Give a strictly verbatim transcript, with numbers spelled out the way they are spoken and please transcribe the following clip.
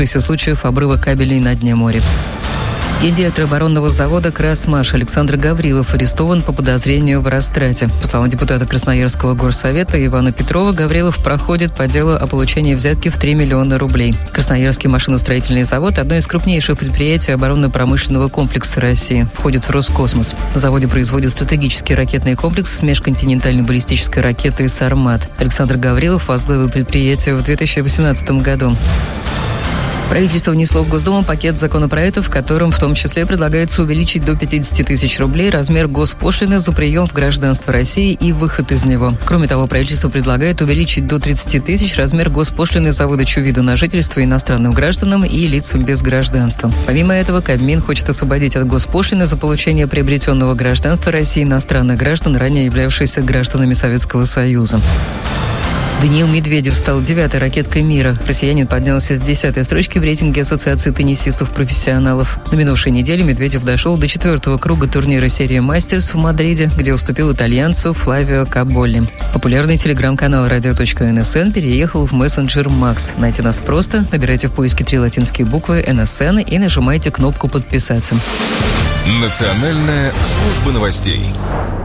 случаев обрыва кабелей на дне моря. Гендиректор оборонного завода «Красмаш» Александр Гаврилов арестован по подозрению в растрате. По словам депутата Красноярского горсовета Ивана Петрова, Гаврилов проходит по делу о получении взятки в три миллиона рублей. Красноярский машиностроительный завод – одно из крупнейших предприятий оборонно-промышленного комплекса России. Входит в Роскосмос. В заводе производят стратегический ракетный комплекс с межконтинентальной баллистической ракетой «Сармат». Александр Гаврилов возглавил предприятие в две тысячи восемнадцатом году. Правительство внесло в Госдуму пакет законопроектов, в котором в том числе предлагается увеличить до пятьдесят тысяч рублей размер госпошлины за прием в гражданство России и выход из него. Кроме того, правительство предлагает увеличить до тридцати тысяч размер госпошлины за выдачу вида на жительство иностранным гражданам и лицам без гражданства. Помимо этого, Кабмин хочет освободить от госпошлины за получение приобретенного гражданства России иностранных граждан, ранее являвшихся гражданами Советского Союза. Даниил Медведев стал девятой ракеткой мира. Россиянин поднялся с десятой строчки в рейтинге Ассоциации теннисистов-профессионалов. На минувшей неделе Медведев дошел до четвертого круга турнира серии «Мастерс» в Мадриде, где уступил итальянцу Флавио Каболли. Популярный телеграм-канал радио точка эн эс эн переехал в мессенджер Макс. Найти нас просто. Набирайте в поиске три латинские буквы эн эс эн и нажимайте кнопку «Подписаться». Национальная служба новостей.